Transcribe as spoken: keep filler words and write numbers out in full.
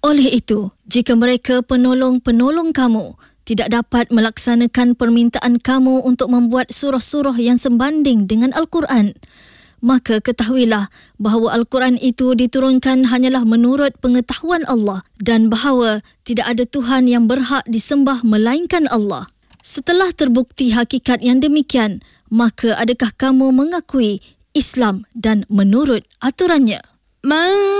Oleh itu, jika mereka penolong-penolong kamu tidak dapat melaksanakan permintaan kamu untuk membuat surah-surah yang sebanding dengan Al-Quran, maka ketahuilah bahawa Al-Quran itu diturunkan hanyalah menurut pengetahuan Allah dan bahawa tidak ada Tuhan yang berhak disembah melainkan Allah. Setelah terbukti hakikat yang demikian, maka adakah kamu mengakui Islam dan menurut aturannya?